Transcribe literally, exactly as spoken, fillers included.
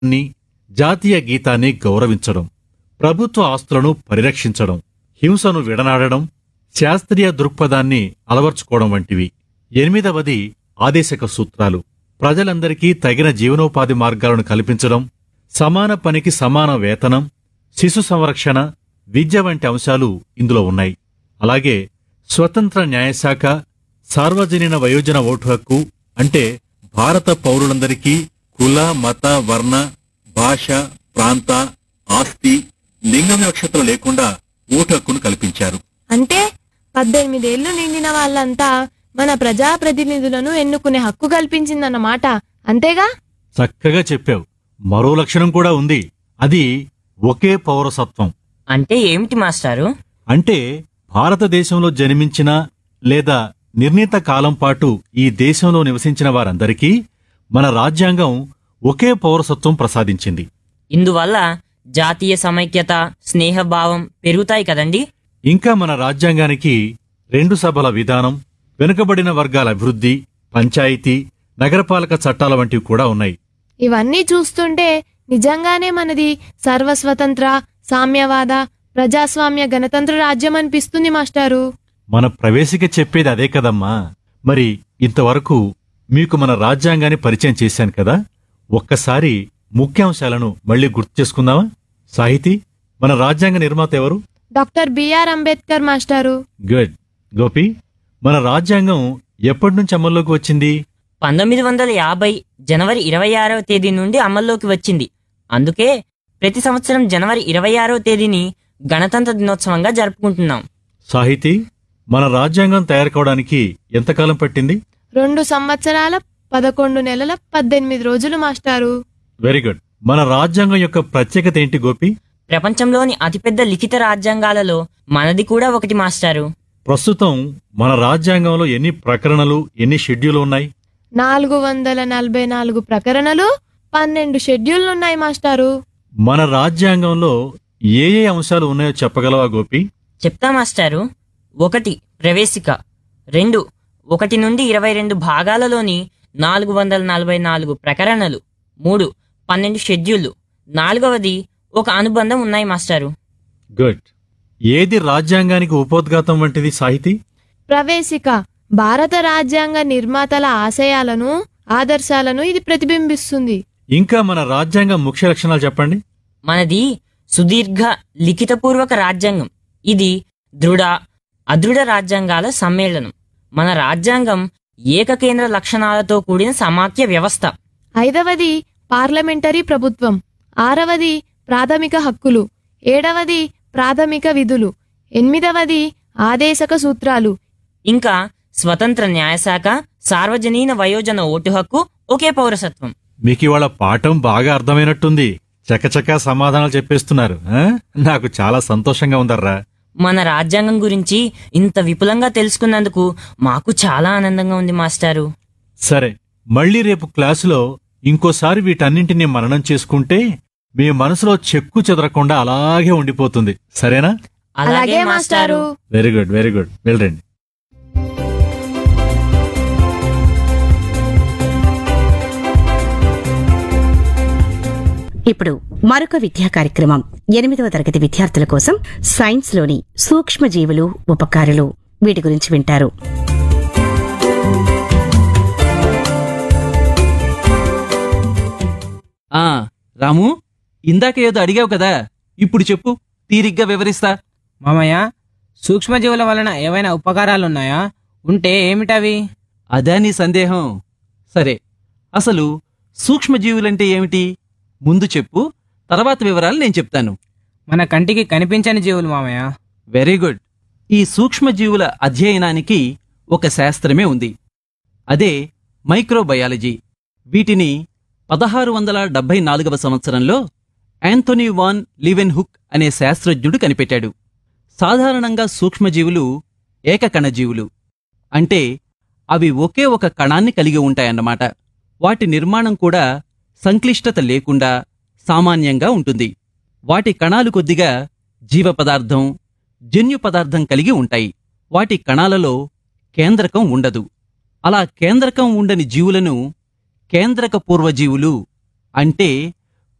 ని జాతీయ గీతాన్ని గౌరవించడం, ప్రభుత్వ ఆస్తులను పరిరక్షించడం, హింసను విడనాడడం, శాస్త్రీయ దృక్పథాన్ని అలవర్చుకోవడం వంటివి. ఎనిమిదవది ఆదేశక సూత్రాలు. ప్రజలందరికీ తగిన జీవనోపాధి మార్గాలను కల్పించడం, సమాన పనికి సమాన వేతనం, శిశు సంరక్షణ, విద్య వంటి అంశాలు ఇందులో ఉన్నాయి. అలాగే స్వతంత్ర న్యాయశాఖ, సార్వజనీన వయోజన ఓటు హక్కు అంటే భారత పౌరులందరికీ కుల, మత, వర్ణ, భాష, ప్రాంత, ఆస్తి, లింగ వివక్షతలు లేకుండా ఓటు హక్కును కల్పించారు. అంటే పద్దెనిమిదేళ్లు నిండిన వాళ్ళంతా మన ప్రజాప్రతినిధులను ఎన్నుకునే హక్కు కల్పించిందన్నమాట, అంతేగా? చక్కగా చెప్పావు. మరో లక్షణం కూడా ఉంది. అది ఒకే పౌరసత్వం. అంటే ఏమిటి మాస్టారు? అంటే భారతదేశంలో జన్మించిన లేదా నిర్ణీత కాలం పాటు ఈ దేశంలో నివసించిన వారందరికీ మన రాజ్యాంగం ఒకే పౌరసత్వం ప్రసాదించింది. ఇందువల్ల జాతీయ సమైక్యత, స్నేహభావం పెరుగుతాయి కదండి. ఇంకా మన రాజ్యాంగానికి రెండు సభల విధానం, వెనుకబడిన వర్గాల అభివృద్ధి, పంచాయతీ, నగరపాలక చట్టాల వంటివి కూడా ఉన్నాయి. ఇవన్నీ చూస్తుంటే నిజంగానే మనది సర్వస్వతంత్ర, సామ్యవాద, ప్రజాస్వామ్య గణతంత్ర రాజ్యం అనిపిస్తుంది మాస్టారు. మన ప్రవేశిక చెప్పేది అదే కదమ్మా. మరి ఇంతవరకు మీకు మన రాజ్యాంగాన్ని పరిచయం చేశాను కదా, ఒక్కసారి ముఖ్యాంశాలను మళ్లీ గుర్తు చేసుకుందామా? సాహితీ, మన రాజ్యాంగ నిర్మాత ఎవరు? డాక్టర్ బిఆర్ అంబేద్కర్ మాస్టారు. గుడ్. గోపి, మన రాజ్యాంగం ఎప్పటి నుంచి అమల్లోకి వచ్చింది? పంతొమ్మిది వందల యాభై జనవరి ఇరవై ఆరవ తేదీ నుండి అమల్లోకి వచ్చింది. అందుకే ప్రతి సంవత్సరం జనవరి ఇరవై ఆరవ తేదీని గణతంత్ర దినోత్సవంగా జరుపుకుంటున్నాం. సాహితీ, మన రాజ్యాంగం తయారు కావడానికి ఎంతకాలం పట్టింది? రెండు సంవత్సరాల పదకొండు నెలల పద్దెనిమిది రోజులు మాస్టారు. Very good. మన రాజ్యాంగం యొక్క ప్రత్యేకత ఏంటి గోపి? ప్రపంచంలోని అతిపెద్ద లిఖిత రాజ్యాంగాలలో మనది కూడా ఒకటి మాస్టారు. ప్రస్తుతం మన రాజ్యాంగంలో ఎన్ని ప్రకరణలు, ఎన్ని షెడ్యూల్ ఉన్నాయి? నాలుగు వందల నలభై నాలుగు ప్రకరణలు, పన్నెండు షెడ్యూళ్లున్నాయి మాస్టారు. మన రాజ్యాంగంలో ఏ ఏ అంశాలు ఉన్నాయో చెప్పగలవా గోపి? చెప్తా మాస్టారు. ఒకటి ప్రవేశిక, రెండు ఒకటి నుండి ఇరవై రెండు భాగాలలోని నాలుగు వందల నలభై నాలుగు ప్రకరణలు, మూడు పన్నెండు షెడ్యూళ్లు, నాలుగవది ఒక అనుబంధం ఉన్నాయి మాస్టారు. గుడ్. ఏది రాజ్యాంగానికి ఉపోద్ఘాతం వంటిది సాహితీ? ప్రవేశిక భారత రాజ్యాంగ నిర్మాతల ఆశయాలను, ఆదర్శాలను ఇది ప్రతిబింబిస్తుంది. ఇంకా మన రాజ్యాంగం ముఖ్య లక్షణాలు చెప్పండి. మనది సుదీర్ఘ లిఖితపూర్వక రాజ్యాంగం. ఇది దృఢ, అదృఢ రాజ్యాంగాల సమ్మేళనం. మన రాజ్యాంగం ఏకకేంద్ర లక్షణాలతో కూడిన సమాఖ్య వ్యవస్థ. ఐదవది పార్లమెంటరీ ప్రభుత్వం, ఆరవది ప్రాథమిక హక్కులు, ఏడవది ప్రాథమిక విధులు, ఎనిమిదవది ఆదేశక సూత్రాలు, ఇంకా స్వతంత్ర న్యాయశాఖ, సార్వజనీన వయోజన ఓటు హక్కు, ఒకే పౌరసత్వం. మీకు ఇవాళ పాఠం బాగా అర్థమైనట్టుంది. చకచకా సమాధానాలు చెప్పేస్తున్నారు. ఆ? నాకు చాలా సంతోషంగా ఉందర్రా. మన రాజ్యాంగం గురించి ఇంత విపులంగా తెలుసుకున్నందుకు మాకు చాలా ఆనందంగా ఉంది మాస్టారు. సరే, మళ్ళీ రేపు క్లాసులో ఇంకోసారి వీటన్నింటినీ మననం చేసుకుంటే మీ మనసులో చెక్కు చెదరకుండా అలాగే ఉండిపోతుంది. సరేనా? అలాగే మాస్టారు. Very good, very good. వెళ్ళండి. ఇప్పుడు మరొక విద్యా కార్యక్రమం. ఎనిమిదవ తరగతి విద్యార్థుల కోసం సైన్స్ లోని సూక్ష్మజీవులు, ఉపకారులు, వీటి గురించి వింటారు. ఆ రాము, ఇందాక ఏదో అడిగావు కదా, ఇప్పుడు చెప్పు, తీరిగ్గా వివరిస్తా. మామయ్య, సూక్ష్మజీవుల వలన ఏవైనా ఉపకారాలున్నాయా? ఉంటే ఏమిటవి? అదా నీ సందేహం? సరే, అసలు సూక్ష్మజీవులంటే ఏమిటి ముందు చెప్పు, తర్వాత వివరాలు నేను చెప్తాను. మన కంటికి కనిపించని జీవులు మామయ్య. Very good. ఈ సూక్ష్మజీవుల అధ్యయనానికి ఒక శాస్త్రమే ఉంది. అదే మైక్రోబయాలజీ. వీటిని పదహారు వందల డెబ్బై నాలుగవ సంవత్సరంలో యాంథోనీ వాన్ లీవెన్హుక్ అనే శాస్త్రజ్ఞుడు కనిపెట్టాడు. సాధారణంగా సూక్ష్మజీవులు ఏకకణజీవులు, అంటే అవి ఒకే ఒక కణాన్ని కలిగి ఉంటాయన్నమాట. వాటి నిర్మాణం కూడా సంక్లిష్టత లేకుండా సామాన్యంగా ఉంటుంది. వాటి కణాలు కొద్దిగా జీవపదార్థం, జన్యు పదార్థం కలిగి ఉంటాయి. వాటి కణాలలో కేంద్రకం ఉండదు. అలా కేంద్రకం ఉండని జీవులను కేంద్రక పూర్వజీవులు, అంటే